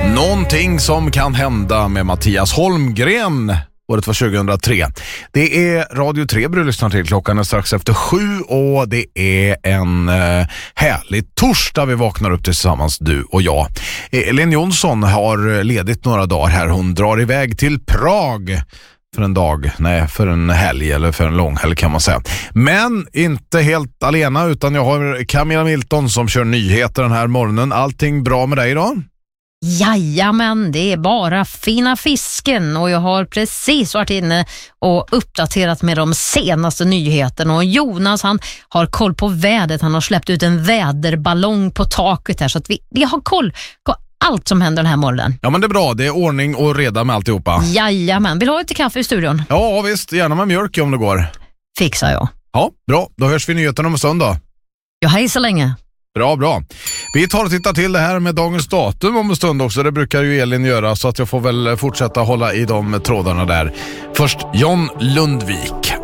Någonting som kan hända med Mattias Holmgren. Året var 2003. Det är Radio 3 du lyssnar till. Klockan är strax efter 7 och det är en härlig torsdag vi vaknar upp tillsammans, du och jag. Elin Jonsson har ledigt några dagar här. Hon drar iväg till Prag för en dag, nej, för en helg eller för en lång helg kan man säga. Men inte helt alena, utan jag har Camilla Milton som kör nyheter den här morgonen. Allting bra med dig idag? Jajamän, det är bara fina fisken och jag har precis varit inne och uppdaterat med de senaste nyheterna och Jonas han har koll på vädret, han har släppt ut en väderballong på taket här så att vi har koll på allt som händer den här morgonen. Ja men det är bra, det är ordning och reda med alltihopa. Jajamän, vill du ha lite kaffe i studion? Ja visst, gärna med mjölk om det går. Fixar jag. Ja, bra, då hörs vi nyheterna om en stund då. Ja, hej så länge. Bra. Vi tar och tittar till det här med dagens datum om en stund också. Det brukar ju Elin göra så att jag får väl fortsätta hålla i de trådarna där. Först John Lundvik.